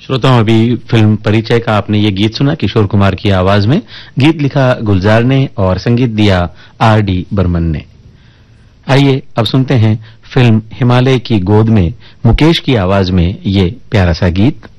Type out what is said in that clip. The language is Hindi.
श्रोताओं, अभी फिल्म परिचय का आपने ये गीत सुना किशोर कुमार की आवाज में। गीत लिखा गुलजार ने और संगीत दिया R.D. बर्मन ने। आइए अब सुनते हैं फिल्म हिमालय की गोद में मुकेश की आवाज में ये प्यारा सा गीत।